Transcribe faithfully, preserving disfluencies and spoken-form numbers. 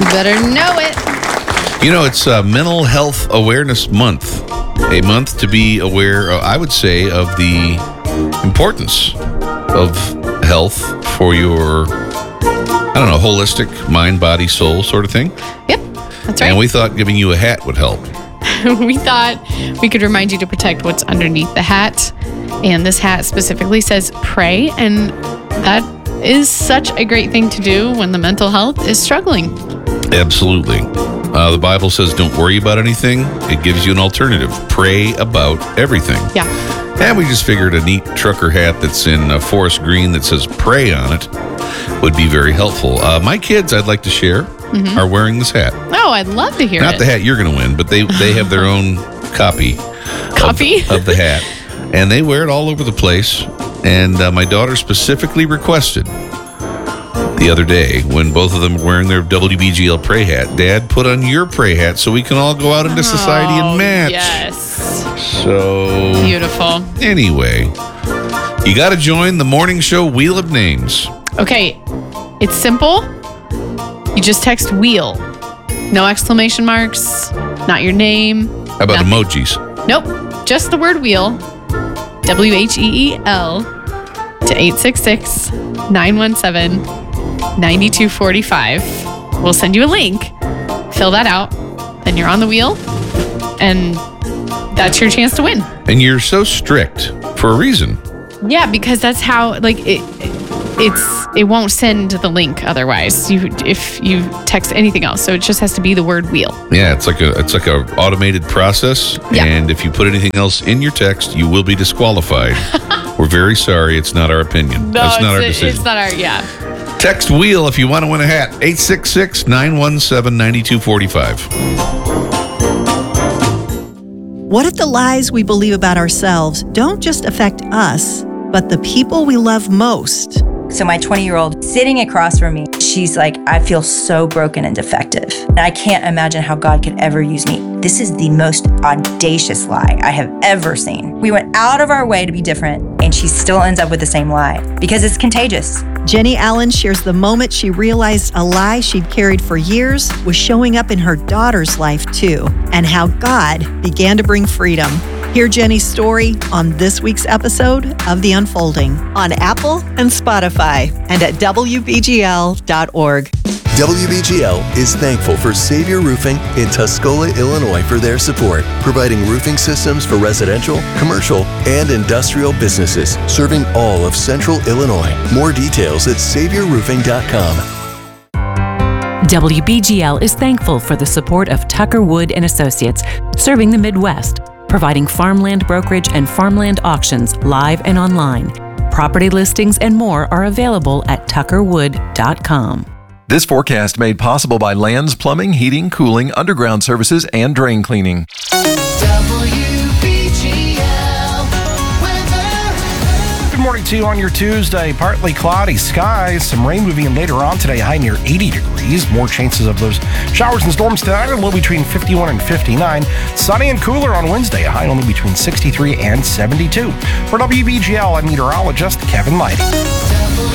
better know it. You know, it's uh, Mental Health Awareness Month. A month to be aware, uh, I would say, of the importance of health for your, I don't know, holistic mind, body, soul sort of thing. Yep, that's right. And we thought giving you a hat would help. We thought we could remind you to protect what's underneath the hat. And this hat specifically says pray. And that is such a great thing to do when the mental health is struggling. Absolutely. Uh, the Bible says don't worry about anything. It gives you an alternative. Pray about everything. Yeah. And we just figured a neat trucker hat that's in uh, forest green that says pray on it would be very helpful. Uh, my kids, I'd like to share, mm-hmm. are wearing this hat. Oh, I'd love to hear Not it. the hat you're going to win, but they, they have their own copy. Copy? Of, of the hat. And they wear it all over the place. And uh, my daughter specifically requested the other day when both of them were wearing their W B G L Pray hat, Dad, put on your Pray hat so we can all go out into society oh, and match. Yes. So beautiful. Anyway, you got to join the morning show Wheel of Names. Okay, it's simple. You just text wheel. No exclamation marks, not your name. How about nothing. Emojis? Nope, just the word wheel. W H E E L to eight six six, nine one seven, nine two four five. We'll send you a link. Fill that out. Then you're on the wheel. And that's your chance to win. And you're so strict for a reason. Yeah, because that's how, like, it, it's it won't send the link otherwise. You if you text anything else, so it just has to be the word wheel. Yeah, it's like a it's like a automated process. Yeah. And if you put anything else in your text, you will be disqualified. We're very sorry. It's not our opinion. No, That's not our it's, decision. it's not our yeah. Text wheel if you want to win a hat. eight six six, nine one seven, nine two four five. What if the lies we believe about ourselves don't just affect us, but the people we love most? So my twenty-year-old sitting across from me, she's like, I feel so broken and defective. And I can't imagine how God could ever use me. This is the most audacious lie I have ever seen. We went out of our way to be different, and she still ends up with the same lie because it's contagious. Jenny Allen shares the moment she realized a lie she'd carried for years was showing up in her daughter's life too, and how God began to bring freedom. Hear Jenny's story on this week's episode of The Unfolding on Apple and Spotify and at W B G L dot org. W B G L is thankful for Savior Roofing in Tuscola, Illinois for their support, providing roofing systems for residential, commercial, and industrial businesses, serving all of Central Illinois. More details at savior roofing dot com. W B G L is thankful for the support of Tucker Wood and Associates, serving the Midwest, providing farmland brokerage and farmland auctions live and online. Property listings and more are available at tucker wood dot com. This forecast made possible by Lands Plumbing, Heating, Cooling, Underground Services, and Drain Cleaning. W B G L weather. Good morning to you on your Tuesday. Partly cloudy skies, some rain moving in later on today, high near eighty degrees. More chances of those showers and storms tonight, a low between fifty-one and fifty-nine. Sunny and cooler on Wednesday, a high only between sixty-three and seventy-two. For W B G L, I'm meteorologist Kevin Leidy.